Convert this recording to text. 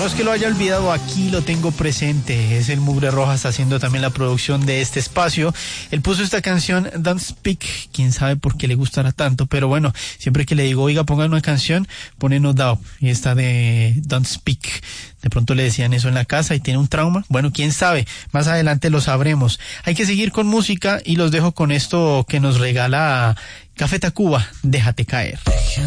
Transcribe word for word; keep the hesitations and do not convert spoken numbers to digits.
No es que lo haya olvidado, aquí lo tengo presente. Es el Mugre Rojas haciendo también la producción de este espacio. Él puso esta canción, Don't Speak. Quién sabe por qué le gustará tanto, pero bueno, siempre que le digo, oiga, pongan una canción, pone No Doubt. Y esta de Don't Speak. De pronto le decían eso en la casa y tiene un trauma. Bueno, quién sabe. Más adelante lo sabremos. Hay que seguir con música y los dejo con esto que nos regala Café Tacuba. Déjate caer.